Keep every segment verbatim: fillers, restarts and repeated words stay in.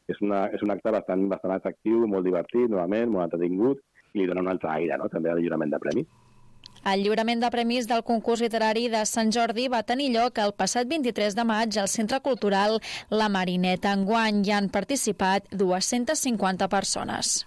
és, una, és un acte bastant, bastant atractiu, molt divertit, novament, molt entretingut, i li dona un altre aire, no?, també al lliurament de premis. El lliurament de premis del concurs literari de Sant Jordi va tenir lloc el passat vint-i-tres de maig al Centre Cultural La Marineta. Enguany hi han participat dues-centes cinquanta persones.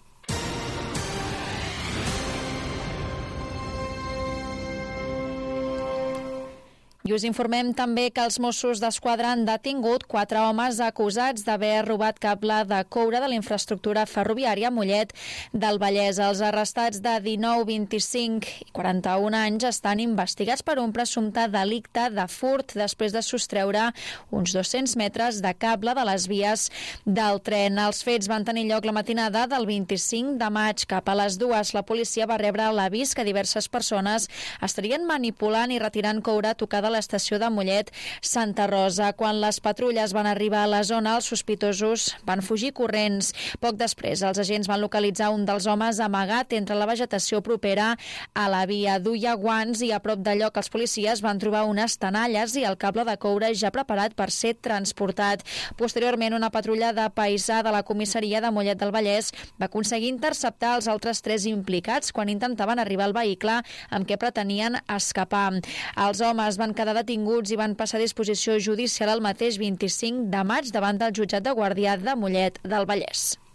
I us informem també que els Mossos d'Esquadra han detingut quatre homes acusats d'haver robat cable de coure de la infraestructura ferroviària a Mollet del Vallès. Els arrestats de dinou, vint-i-cinc i quaranta-un anys estan investigats per un presumpte delicte de furt després de sostreure uns dos-cents metres de cable de les vies del tren. Els fets van tenir lloc la matinada del vint-i-cinc de maig. Cap a les dues, la policia va rebre l'avís que diverses persones estarien manipulant i retirant coure tocada a l'estació de Mollet Santa Rosa. Quan les patrulles van arribar a la zona, els sospitosos van fugir corrents. Poc després, els agents van localitzar un dels homes amagat entre la vegetació propera a la via. Duia guants i a prop del lloc els policies van trobar unes tenalles i el cable de coure ja preparat per ser transportat. Posteriorment, una patrulla de paisà de la comissaria de Mollet del Vallès va aconseguir interceptar els altres tres implicats quan intentaven arribar al vehicle amb què pretenien escapar. Els homes van quedar detinguts i van passar a disposició judicial el mateix vint-i-cinc de maig davant del jutjat de guàrdia de Mollet del Vallès.